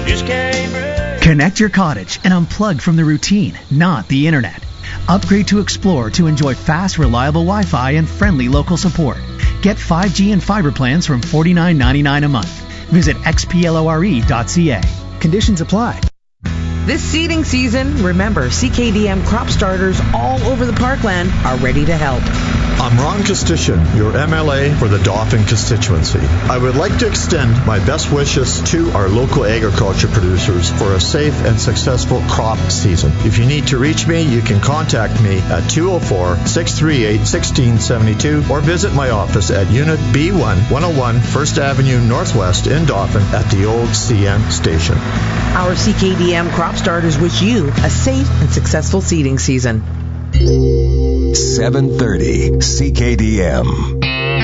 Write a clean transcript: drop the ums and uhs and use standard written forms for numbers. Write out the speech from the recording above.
Just can't break. Connect your cottage and unplug from the routine, not the internet. Upgrade to Explore to enjoy fast, reliable Wi-Fi and friendly local support. Get 5G and fiber plans from $49.99 a month. Visit xplore.ca. Conditions apply. This seeding season, remember, CKDM crop starters all over the parkland are ready to help. I'm Ron Kostician, your MLA for the Dauphin constituency. I would like to extend my best wishes to our local agriculture producers for a safe and successful crop season. If you need to reach me, you can contact me at 204-638-1672 or visit my office at Unit B1, 101 1st Avenue Northwest in Dauphin at the old CN station. Our CKDM crop starters wish you a safe and successful seeding season. 730 CKDM.